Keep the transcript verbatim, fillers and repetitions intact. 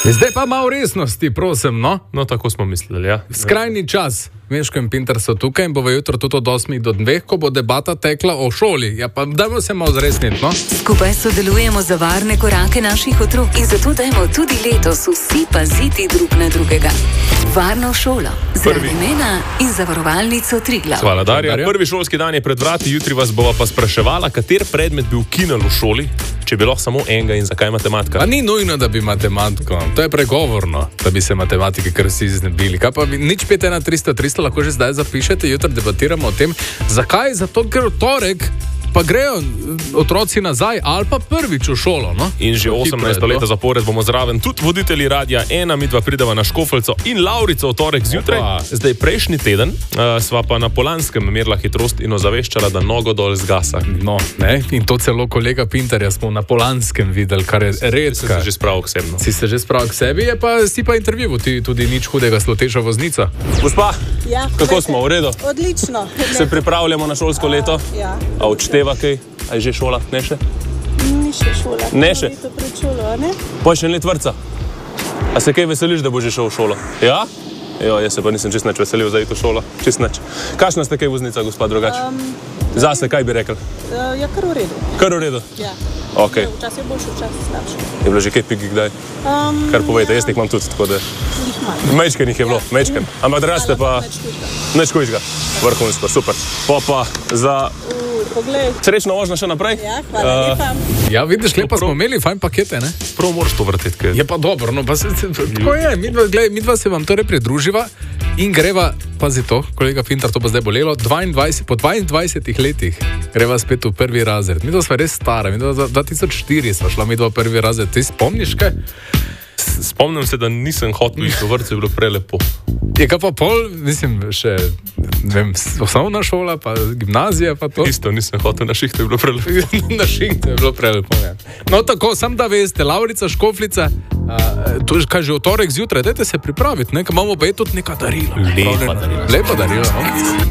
Zdaj pa malo resnosti, prosim, no? No, tako smo mislili, ja. Skrajni čas. Meško in Pinter so tukaj in bo jutro tudi od osmih do dveh, ko bo debata tekla o šoli. Ja, pa dajmo se malo zresniti, no? Skupaj sodelujemo za varne korake naših otrok in zato dajmo tudi letos vsi paziti drug na drugega. Varno šolo, zaradi imena in zavarovalnico Triglav. Hvala, Darja. Prvi šolski dan je pred vrati, jutri vas bova pa spraševala, kater predmet bi ukinil v šoli, če bi lahko samo enega in zakaj matematika. Pa ni nujno, da bi matematiko. To je pregovorno, da bi se matematike kar vsi znebili. Kaj pa nič pet ena tristo tristo lahko že zdaj zapišete, jutri debatiramo o tem. Zakaj? Zato, ker v torek pa grejo otroci nazaj ali pa prvič v šolo, no? In že osemnajsto leta zapored bomo zraven tudi voditelji Radia ena, midva prideva na Škofeljco in Laurico v torek zjutraj. Opa. Zdaj prejšnji teden uh, sva pa na Polanskem merila hitrost in ozaveščala, da nogo dol zgasa. No, ne? In to celo kolega Pinterja smo na Polanskem videli, kar je redka. Si se že spravil k sebi. No. Si se že spravil k sebi, je pa si pa intervju, ti tudi nič hudega, sluteča voznica. Gospa, ja, kako smo, v redu? Odlično. Se pripravljamo na šolsko leto? Uh, ja. A odšteva kaj? A je že šola? Ne še? Ni še šola. Ne še? To pred šolo, a ne? Pa še let vrca. A se kaj veseliš, da bo že šel v šolo? Ja? Jo, jaz se pa nisem čist nič veselil za iti v šolo. Čist nič. Kakšna ste kaj voznica, gospod drugač? Um, Zase, kaj bi rekel? Uh, ja, kar v redu. Kar v redu? Ja. Okay. Včasih je boljše, včasih slabše. Je bilo že kaj pigi kdaj? Um, Kar povejte, jaz jih imam tudi, tako da... Jih manj. Mečken jih je bilo, ja. Mečken. Ampak da raste pa... Neč kujžga. Vrhunsko, super. Pa pa za... Poglej. Srečno vožnja še naprej. Ja, hvala uh, lepa. Ja, vidiš, lepa smo imeli fajn pakete, ne? Prav moraš to vrteti, kaj? Je pa dobro, no pa se... Tako je, midva, gled, midva se vam torej pridruživa in greva, pazi to, kolega Pinter, to pa zdaj bolelo, dvaindvajset, po dvaindvajsetih letih greva spet v prvi razred. Midva sva res stara, midva dva tisoč štiri sva šla midva v prvi razred. Ti spomniš kaj? Spomnim se, da nisem hotel iti v vrtcu, je bilo prelepo. Je kaj pa pol, mislim, še, ne vem, osnovna šola, pa gimnazija, pa to? Isto, nisem hotel, na šihtu je bilo prelepo. Na šihtu je bilo prelepo, ja. No tako, sam da veste, Laurica, Škofljica, uh, to je kaj že v torek zjutraj, dajte se pripraviti, ne, imamo pa je tudi neka darila. Lepa darila. Lepa darila, no.